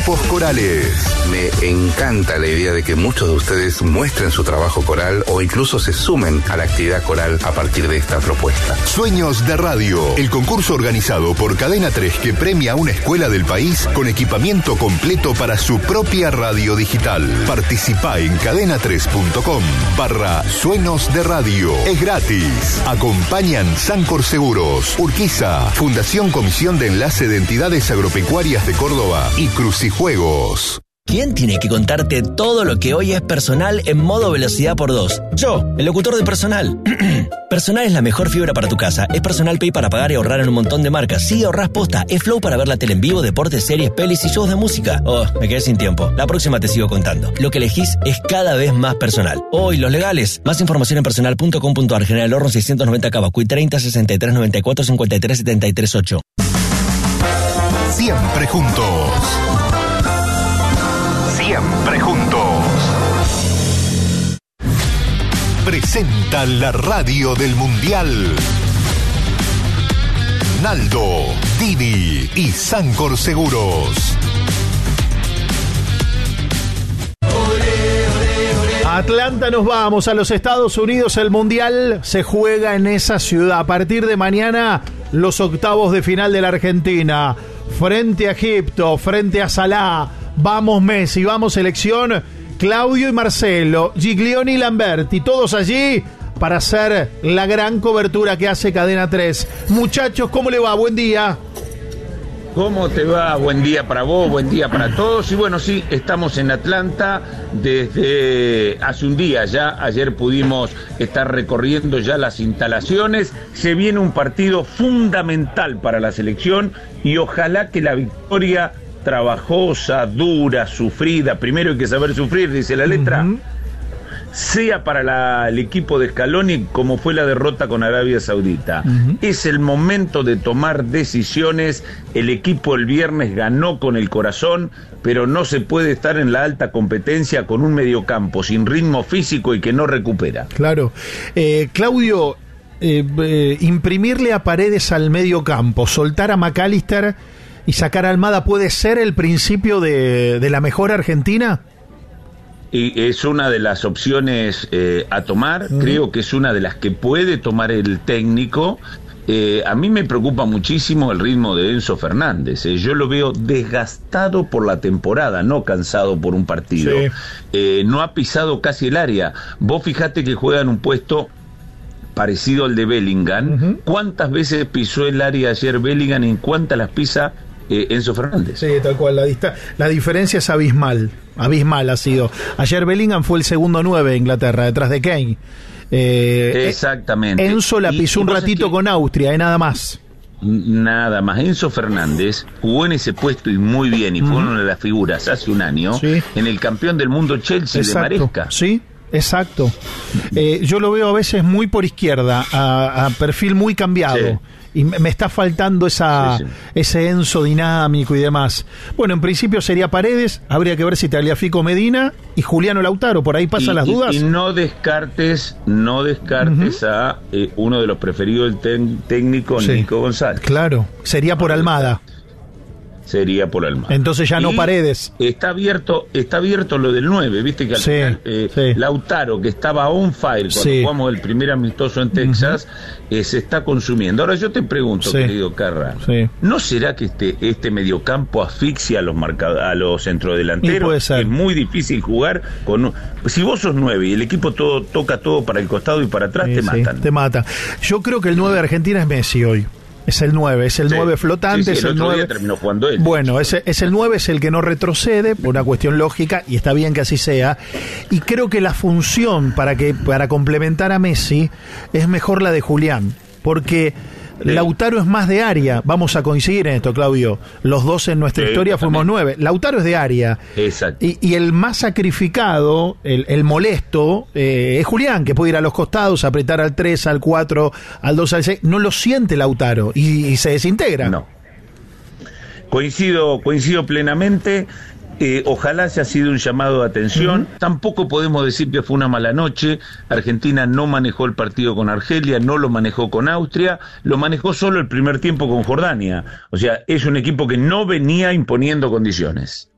Corales. Me encanta la idea de que muchos de ustedes muestren su trabajo coral o incluso se sumen a la actividad coral a partir de esta propuesta. Sueños de Radio, el concurso organizado por Cadena 3 que premia a una escuela del país con equipamiento completo para su propia radio digital. Participa en cadena3.com/Sueños de Radio. Es gratis. Acompañan Sancor Seguros, Urquiza, Fundación Comisión de Enlace de Entidades Agropecuarias de Córdoba y Crucijuegos. ¿Quién tiene que contarte todo lo que hoy es Personal en modo velocidad por 2? Yo, el locutor de Personal. Personal es la mejor fibra para tu casa. Es Personal Pay para pagar y ahorrar en un montón de marcas. Sí, ahorrás posta. Es Flow para ver la tele en vivo, deportes, series, pelis y shows de música. Oh, me quedé sin tiempo. La próxima te sigo contando. Lo que elegís es cada vez más Personal. Oh, y los legales. Más información en personal.com.ar. General Horno 690 Cabacuy 30 63 94 53 73 8. Siempre juntos. Siempre juntos. Presenta la radio del Mundial. Naldo, Didi y Sancor Seguros. A Atlanta nos vamos, a los Estados Unidos. El Mundial se juega en esa ciudad. A partir de mañana, los octavos de final de la Argentina. Frente a Egipto, frente a Salah. Vamos Messi, vamos selección, Claudio y Marcelo, Giglioni y Lamberti, todos allí para hacer la gran cobertura que hace Cadena 3. Muchachos, ¿cómo le va? Buen día. ¿Cómo te va? Buen día para vos, buen día para todos. Y bueno, sí, estamos en Atlanta desde hace un día ya. Ayer pudimos estar recorriendo ya las instalaciones. Se viene un partido fundamental para la selección y ojalá que la victoria trabajosa, dura, sufrida, primero hay que saber sufrir, dice la letra, sea para el equipo de Scaloni como fue la derrota con Arabia Saudita. Es el momento de tomar decisiones. El equipo el viernes ganó con el corazón, pero no se puede estar en la alta competencia con un mediocampo sin ritmo físico y que no recupera. Claro. Claudio, imprimirle a Paredes al mediocampo, soltar a McAllister y sacar a Almada, ¿puede ser el principio de la mejor Argentina? Y es una de las opciones a tomar. Creo que es una de las que puede tomar el técnico. A mí me preocupa muchísimo el ritmo de Enzo Fernández. Yo lo veo desgastado por la temporada, no cansado por un partido. Sí. No ha pisado casi el área. Vos fijate que juega en un puesto parecido al de Bellingham. ¿Cuántas veces pisó el área ayer Bellingham y en cuántas las pisa Enzo Fernández? Sí, tal cual. La diferencia es abismal. Abismal ha sido. Ayer Bellingham fue el segundo 9 de Inglaterra, detrás de Kane. Exactamente. Enzo la pisó un ratito con Austria, nada más. Nada más. Enzo Fernández jugó en ese puesto y muy bien, y fue una de las figuras hace un año en el campeón del mundo Chelsea. Exacto. De Maresca. Sí. Exacto. Yo lo veo a veces muy por izquierda, a perfil muy cambiado. Sí. Y me está faltando ese Enzo dinámico y demás. Bueno, en principio sería Paredes, habría que ver si Tagliafico Medina y Juliano Lautaro, por ahí pasan las dudas. Y no descartes a uno de los preferidos del técnico, Nico González. Claro, sería por Almada. Sería por Almada. Entonces ya no Paredes. Está abierto lo del 9, viste que al final Lautaro, que estaba on fire cuando jugamos el primer amistoso en Texas, se está consumiendo. Ahora yo te pregunto, querido Carra, ¿no será que este mediocampo asfixia a los centrodelanteros? Puede ser. Es muy difícil jugar con si vos sos 9 y el equipo toca todo para el costado y para atrás, te matan. Te mata. Yo creo que el 9 de Argentina es Messi hoy. Es el 9, es el 9 flotante, es el 9. Terminó jugando él. Bueno, es el 9, es el que no retrocede, por una cuestión lógica, y está bien que así sea. Y creo que la función para complementar a Messi es mejor la de Julián, porque Lautaro es más de área. Vamos a coincidir en esto, Claudio. Los dos en nuestra historia fuimos 9. Lautaro es de área. Exacto. Y el más sacrificado, el molesto, es Julián, que puede ir a los costados, apretar al 3, al 4, al 2, al 6. No lo siente Lautaro y se desintegra. No. Coincido plenamente. Ojalá haya sido un llamado de atención. Tampoco podemos decir que fue una mala noche. Argentina no manejó el partido con Argelia, no lo manejó con Austria, lo manejó solo el primer tiempo con Jordania. O sea, es un equipo que no venía imponiendo condiciones.